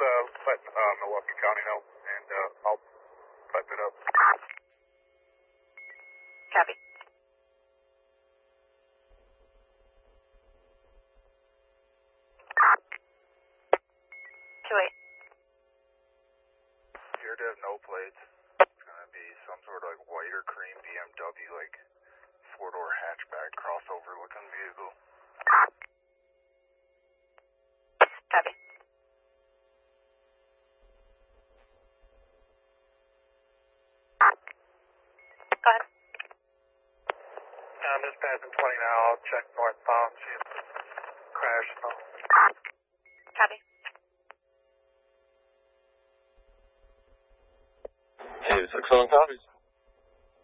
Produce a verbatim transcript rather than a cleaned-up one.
uh, let uh, Milwaukee County know, and uh, I'll type it up. Copy. Two eight. Appear to have no plates. It's gonna be some sort of like white or cream B M W, like four-door hatchback crossover looking vehicle. Copy. Go ahead. I'm just passing twenty now. I'll check northbound, see if the crash is on. Copy. Hey, six seven copies.